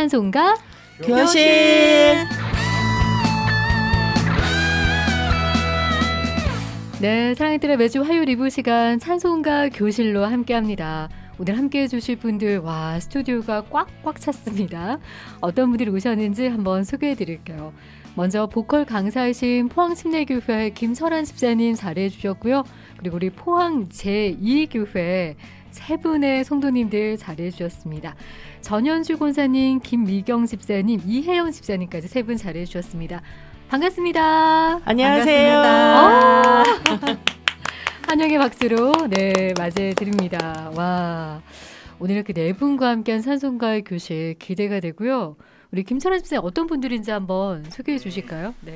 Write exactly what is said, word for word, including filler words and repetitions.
찬송가 교실. 네, 사랑이들의 매주 화요일 이부 시간 찬송가 교실로 함께합니다. 오늘 함께해 주실 분들, 와, 스튜디오가 꽉꽉 찼습니다. 어떤 분들이 오셨는지 한번 소개해 드릴게요. 먼저 보컬 강사이신 포항침례교회 김설한 집사님 자리해 주셨고요. 그리고 우리 포항 제이 교회 세 분의 성도님들 자리해 주셨습니다. 전현주 권사님, 김미경 집사님, 이혜영 집사님까지 세 분 자리해 주셨습니다. 반갑습니다. 안녕하세요. 반갑습니다. 환영의 박수로 네 맞이해 드립니다. 와, 오늘 이렇게 네 분과 함께한 찬송가의 교실 기대가 되고요. 우리 김철환 집사님 어떤 분들인지 한번 소개해 주실까요? 네.